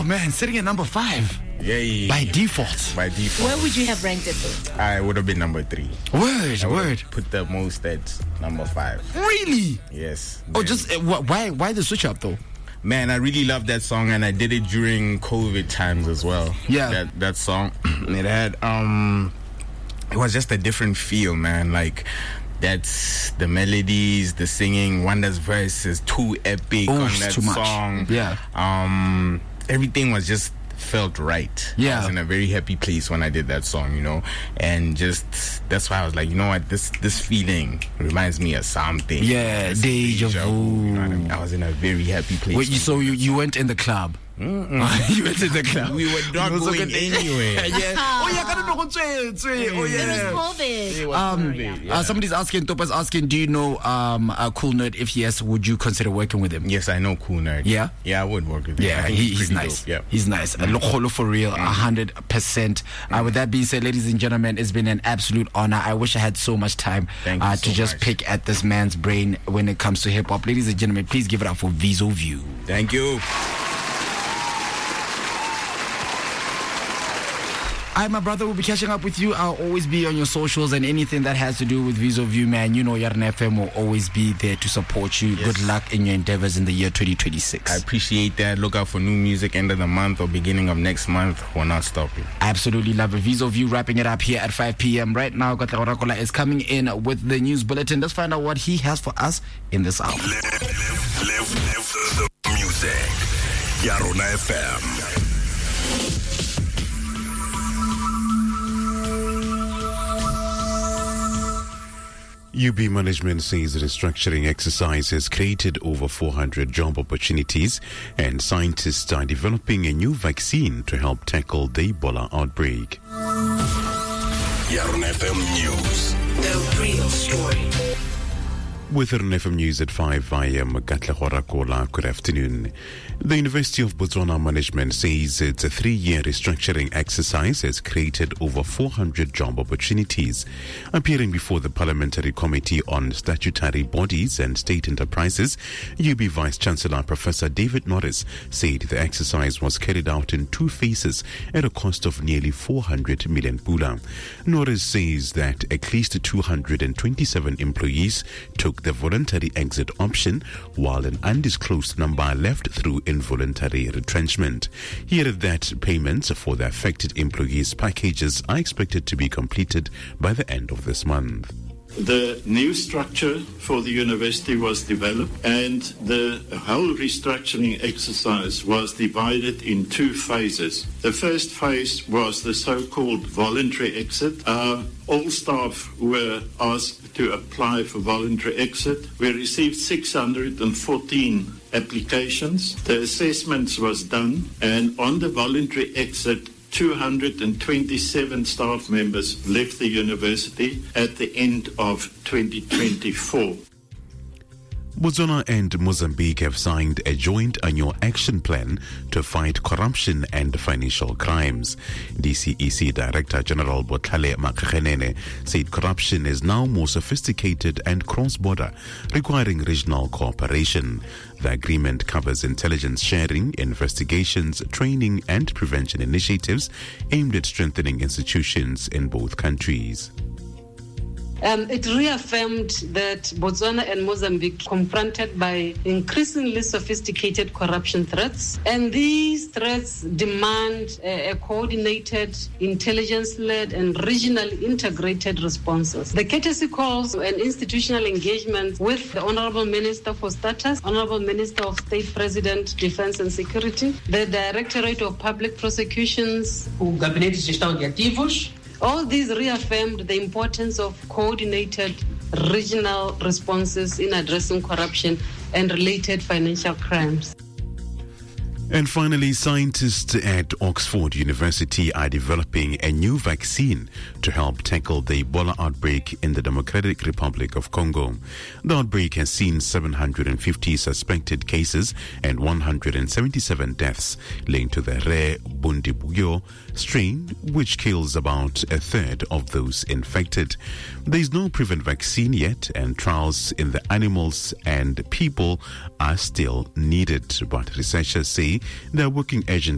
Oh man, sitting at number 5. Yay. By default. By default. Where would you have ranked it though? I would have been number 3. Word. Put the most at number 5. Really? Yes. Oh, just why the switch up though? Man, I really love that song, and I did it during COVID times as well. Yeah. That song, it had it was just a different feel, man. Like, that's the melodies, the singing. Wanda's verse is too epic on that too much. song. Yeah. Everything was just felt right. Yeah. I was in a very happy place when I did that song, you know, and just that's why I was like, you know what, this feeling reminds me of something. Yeah, deja vu. You know what I mean? I was in a very happy place. Wait, so you went in the club? You went in the club. We were not going anywhere. Yeah. Oh yeah, It was COVID. Somebody's asking, Topa's asking, do you know Cool Nerd? If yes, would you consider working with him? Yes, I know Cool Nerd. Yeah? Yeah, I would work with him. Yeah, he's nice. Yeah, he's nice. Lokgolo for real, 100%. With that being said, ladies and gentlemen, it's been an absolute honor. I wish I had so much time to just pick at this man's brain when it comes to hip hop. Ladies and gentlemen, please give it up for Viso View. Thank you. My brother will be catching up with you. I'll always be on your socials and anything that has to do with Viso View, man. You know, Yarn FM will always be there to support you. Yes. Good luck in your endeavors in the year 2026. I appreciate that. Look out for new music end of the month or beginning of next month. We'll not stop you. Absolutely love it. Viso View wrapping it up here at 5 p.m. Right now, Katla Orakola is coming in with the news bulletin. Let's find out what he has for us in this hour. Live the music. Yarona FM. UB management says the restructuring exercise has created over 400 job opportunities, and scientists are developing a new vaccine to help tackle the Ebola outbreak. Yarn FM News. The real story. With Yarn FM News at 5, I am Gatla Horakola. Good afternoon. The University of Botswana Management says its 3-year restructuring exercise has created over 400 job opportunities. Appearing before the Parliamentary Committee on Statutory Bodies and State Enterprises, UB Vice-Chancellor Professor David Norris said the exercise was carried out in 2 phases at a cost of nearly 400 million pula. Norris says that at least 227 employees took the voluntary exit option, while an undisclosed number left through involuntary retrenchment. He added that payments for the affected employees' packages are expected to be completed by the end of this month. The new structure for the university was developed, and the whole restructuring exercise was divided in 2 phases. The first phase was the so-called voluntary exit. All staff were asked to apply for voluntary exit. We received 614 applications. The assessments was done, and on the voluntary exit, 227 staff members left the university at the end of 2024. Botswana and Mozambique have signed a joint annual action plan to fight corruption and financial crimes. DCEC Director General Botlhale Makgenene said corruption is now more sophisticated and cross-border, requiring regional cooperation. The agreement covers intelligence sharing, investigations, training and prevention initiatives aimed at strengthening institutions in both countries. It reaffirmed that Botswana and Mozambique confronted by increasingly sophisticated corruption threats, and these threats demand a coordinated, intelligence-led and regionally integrated responses. The courtesy calls an institutional engagement with the Honorable Minister for Status, Honorable Minister of State President, Defense and Security, the Directorate of Public Prosecutions, o Gabinete de Gestão de Ativos. All these reaffirmed the importance of coordinated regional responses in addressing corruption and related financial crimes. And finally, scientists at Oxford University are developing a new vaccine to help tackle the Ebola outbreak in the Democratic Republic of Congo. The outbreak has seen 750 suspected cases and 177 deaths linked to the rare Bundibugyo strain, which kills about a third of those infected. There is no proven vaccine yet, and trials in the animals and people are still needed, but researchers say they are working urgently